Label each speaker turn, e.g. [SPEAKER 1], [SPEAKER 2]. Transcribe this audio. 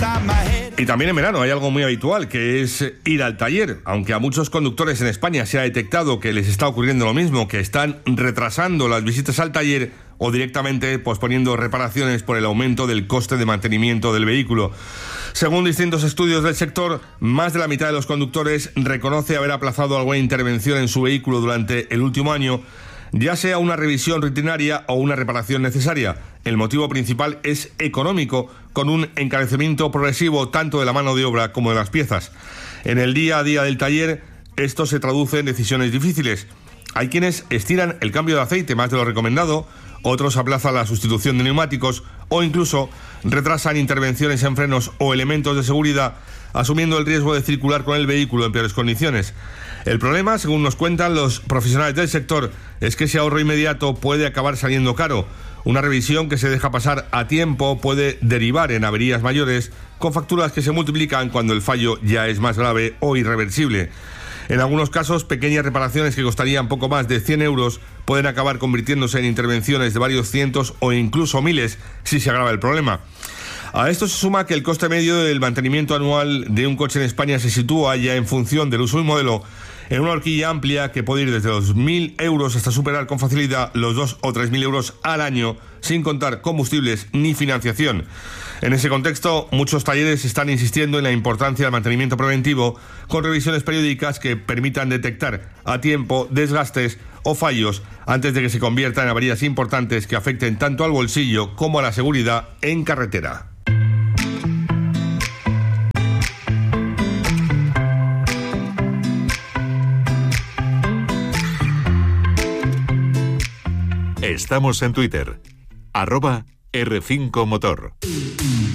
[SPEAKER 1] Y también en verano hay algo muy habitual, que es ir al taller. Aunque a muchos conductores en España se ha detectado que les está ocurriendo lo mismo, que están retrasando las visitas al taller o directamente posponiendo reparaciones por el aumento del coste de mantenimiento del vehículo. Según distintos estudios del sector, más de la mitad de los conductores reconoce haber aplazado alguna intervención en su vehículo durante el último año, ya sea una revisión rutinaria o una reparación necesaria. El motivo principal es económico, con un encarecimiento progresivo tanto de la mano de obra como de las piezas. En el día a día del taller, esto se traduce en decisiones difíciles. Hay quienes estiran el cambio de aceite más de lo recomendado, otros aplazan la sustitución de neumáticos o incluso retrasan intervenciones en frenos o elementos de seguridad, asumiendo el riesgo de circular con el vehículo en peores condiciones. El problema, según nos cuentan los profesionales del sector, es que ese ahorro inmediato puede acabar saliendo caro. Una revisión que se deja pasar a tiempo puede derivar en averías mayores, con facturas que se multiplican cuando el fallo ya es más grave o irreversible. En algunos casos, pequeñas reparaciones que costarían poco más de 100 euros pueden acabar convirtiéndose en intervenciones de varios cientos o incluso miles si se agrava el problema. A esto se suma que el coste medio del mantenimiento anual de un coche en España se sitúa ya en función del uso y modelo en una horquilla amplia que puede ir desde los 1.000 euros hasta superar con facilidad los 2.000 o 3.000 euros al año, sin contar combustibles ni financiación. En ese contexto, muchos talleres están insistiendo en la importancia del mantenimiento preventivo con revisiones periódicas que permitan detectar a tiempo desgastes o fallos antes de que se conviertan en averías importantes que afecten tanto al bolsillo como a la seguridad en carretera.
[SPEAKER 2] Estamos en Twitter, @R5Motor.